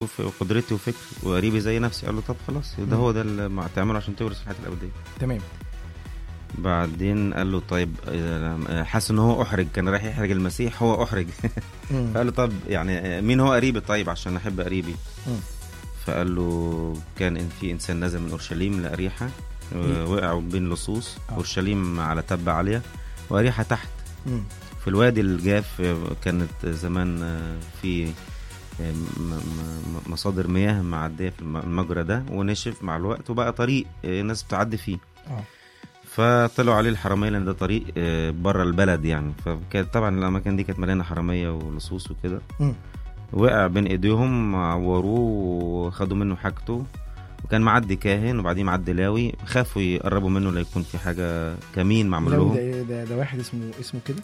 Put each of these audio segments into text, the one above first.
وقدرتي وفكري وقريبي زي نفسي. قال له طب خلاص ده هو ده اللي هتعمله عشان تورث الحياة الأبدية. تمام. بعدين قال له طيب حاسس ان هو احرج، كان رايح يحرج المسيح، هو احرج. فقال له طب يعني مين هو قريبي طيب عشان احب قريبي. فقال له كان إن في انسان نزل من اورشليم لاريحا، وقعوا بين لصوص. اورشليم على تبة عالية واريحا تحت. في الوادي الجاف كانت زمان في مصادر مياه معدية في المجرى ده، ونشف مع الوقت وبقى طريق الناس بتعدي فيه. فطلعوا عليه الحرامية لأن ده طريق بره البلد يعني. فكانت طبعا الأماكن دي كانت مليانة حرامية ولصوص وكده. وقع بين ايديهم، عوروه وخدوا منه حاجته. وكان معدي كاهن وبعدين معدي لاوي، خافوا يقربوا منه لا يكون في حاجة كمين معمول لهم. ده واحد اسمه كده.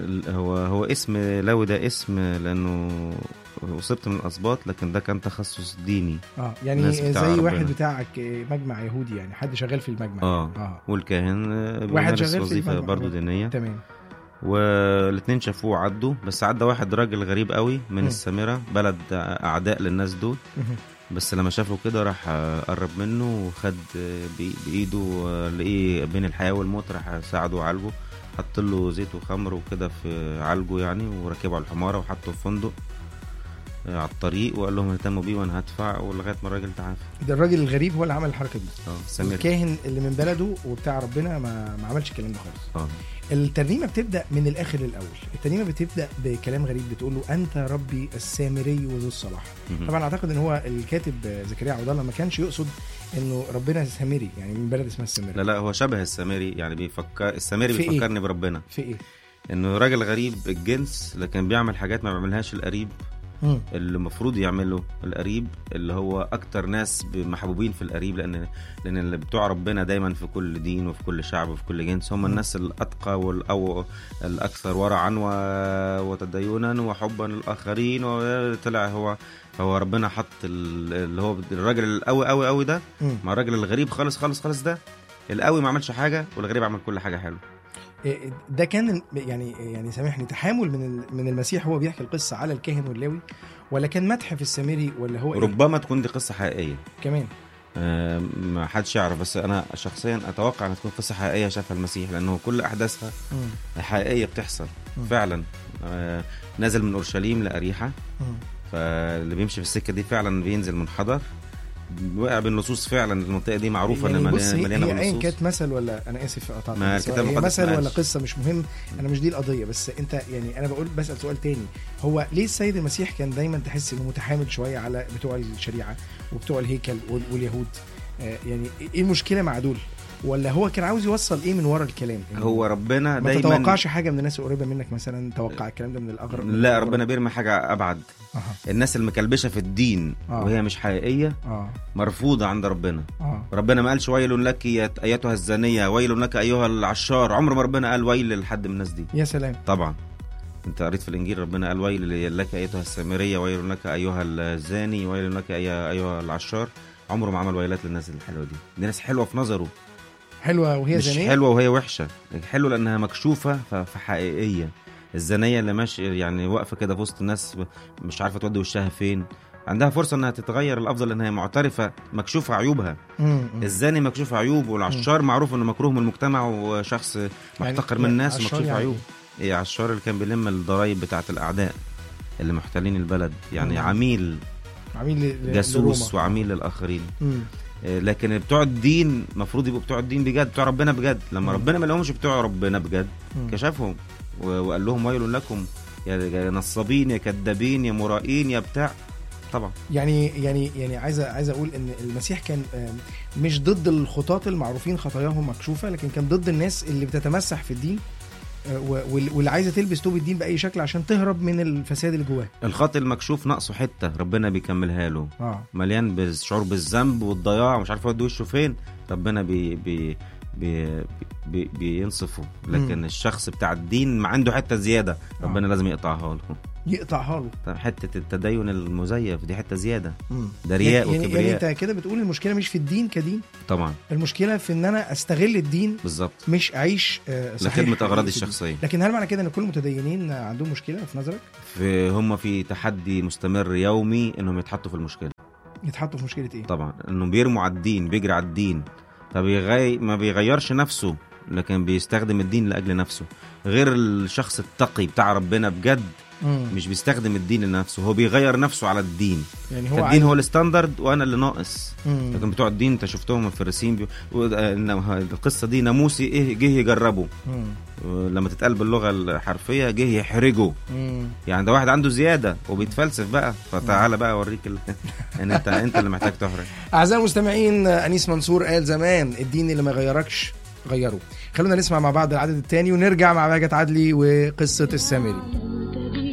هو اسم لاوي ده اسم لأنه وصبت من الأسباط، لكن ده كان تخصص ديني. يعني زي واحد بتاع مجمع يهودي يعني، حد شغال في المجمع. والكاهن واحد شغال في وظيفة برضو دينية. تمام. والاثنين شافوه عدوا، بس عدى واحد راجل غريب قوي من السامرة، بلد أعداء للناس دول. بس لما شافه كده راح قرب منه وخد بإيده، لقيه بين الحياة والموت، راح ساعده وعالجه. حط له زيت وخمر وكده في عالجه يعني، وركبه على الحمارة وحطه في فندق على الطريق، وقال لهم اهتموا بيه وانا هدفع، ولغايه ما الراجل تعافى. ده الراجل الغريب هو اللي عمل الحركه دي. سامر الكاهن اللي من بلده وبتاع ربنا ما عملش الكلام ده خالص. الترنيمه بتبدا من الاخر للاول. الترنيمه بتبدا بكلام غريب بتقول له انت ربي السامري وذو الصلاح. طبعا اعتقد ان هو الكاتب زكريا عبد الله ما كانش يقصد انه ربنا سامري يعني من بلد اسمها السامري. لا هو شبه السامري يعني، بيفكر السامري بيفكرني بربنا. في ايه؟ انه راجل غريب الجنس لكن بيعمل حاجات ما بيعملهاش القريب اللي المفروض يعمله القريب، اللي هو اكتر ناس محبوبين في القريب، لان اللي بتوع ربنا دايما في كل دين وفي كل شعب وفي كل جنس هم الناس الاتقى او الاكثر ورعا وتدينا وحبا للاخرين. وطلع هو ربنا حط اللي هو الراجل القوي قوي قوي ده مع الراجل الغريب خالص خالص خالص ده. القوي ما عملش حاجه والغريب عمل كل حاجه حلوه. ده كان يعني سامحني تحامل من المسيح، هو بيحكي القصة على الكاهن واللاوي، ولا كان مدح في السامري، ولا هو ربما تكون دي قصة حقيقية كمان. ما حدش يعرف، بس أنا شخصيا أتوقع أن تكون قصة حقيقية شافها المسيح، لأنه كل أحداثها حقيقية بتحصل فعلا. نزل من أورشليم لأريحة، فاللي بيمشي في السكة دي فعلا بينزل منحدر، وقع بالنصوص. فعلا المنطقه دي معروفه يعني ان مليانه بالنصوص. هي كانت مثل ولا انا اسف قطعت، هي مثل ولا قصه مش مهم، انا مش دي القضيه. بس انت يعني انا بسال سؤال تاني، هو ليه السيد المسيح كان دايما تحس انه متحامل شويه على بتوع الشريعه وبتوع الهيكل واليهود؟ يعني ايه المشكله مع دول؟ ولا هو كان عاوز يوصل ايه من ورا الكلام؟ هو ربنا دايما ما تتوقعش حاجه من الناس القريبه منك مثلا توقع الكلام ده من الاغرب. لا ربنا بيرمي حاجه ابعد. الناس المكلبشه في الدين وهي مش حقيقيه مرفوضه عند ربنا. ربنا ما قالش ويل لك ايتها الزانيه، ويل لك ايها العشار. عمر ما ربنا قال ويل لحد من الناس دي. يا سلام. طبعا انت قريت في الانجيل ربنا قال ويل لك ايتها السامريه، ويل لك ايها الزاني، ويل لك ايها العشار. عمره ما عمل ويلات للناس الحلوه دي ناس حلوه في نظره، حلوه وهي مش زانيه، حلوه وهي وحشه. حلوه لانها مكشوفه فحقيقيه. الزانيه اللي ماشي يعني واقفه كده في وسط الناس مش عارفه تودي وشها فين، عندها فرصه انها تتغير الافضل لانها معترفه مكشوفه عيوبها. الزاني مكشوف عيوب، والعشار معروف انه مكروه من المجتمع وشخص محتقر من الناس ومكشوف عيوب. ايه عشار اللي كان بيلم الضرايب بتاعه الاعداء اللي محتلين البلد يعني. عميل جاسوس وعميل للاخرين. لكن بتوع الدين مفروض يبقوا بتوع الدين بجد، بتوع ربنا بجد. لما ربنا ما لهمش بتوع ربنا بجد كشفهم وقال لهم ويل لكم يا نصابين يا كذابين يا مرائين يا بتاع. طبعا يعني عايز اقول ان المسيح كان مش ضد الخطاة المعروفين خطاياهم مكشوفة، لكن كان ضد الناس اللي بتتمسح في الدين واللي عايزه تلبس توب الدين باي شكل عشان تهرب من الفساد اللي جواه. الخاطئ المكشوف ناقصه حته ربنا بيكملها له. مليان بالشعور بالذنب والضياع ومش عارف يودي وشه فين، ربنا بينصفه. لكن الشخص بتاع الدين ما عنده حته زياده ربنا لازم يقطعها له. طب حته التدين المزيف دي حته زياده، ده رياء وكبرياء. يعني انت كده بتقول المشكله مش في الدين كدين، طبعا المشكله في ان انا استغل الدين بالظبط، مش اعيش صحيح لخدمه اغراضي الشخصيه. لكن هل معنى كده ان كل المتدينين عندهم مشكله في نظرك؟ هم في تحدي مستمر يومي انهم يتحطوا في المشكله. يتحطوا في مشكله ايه؟ طبعا انه بيرموا على الدين، بيجري على الدين، ما بيغيرش نفسه، لكن بيستخدم الدين لاجل نفسه. غير الشخص التقي بتاع ربنا بجد مش بيستخدم الدين لنفسه، هو بيغير نفسه على الدين. يعني هو الدين هو الستاندرد وانا اللي ناقص. لكن بتوع الدين انت شفتهم الفريسيين القصه دي ناموسي ايه جه يجربه، لما تتقال باللغه الحرفيه جه يحرجه. يعني ده واحد عنده زياده وبيتفلسف بقى، فتعالى بقى اوريك يعني انت اللي محتاج تحرج. اعزائي المستمعين، انيس منصور قال زمان الدين اللي ما يغيركش غيره. خلونا نسمع مع بعض العدد الثاني ونرجع مع بهجت عدلي وقصه السامري.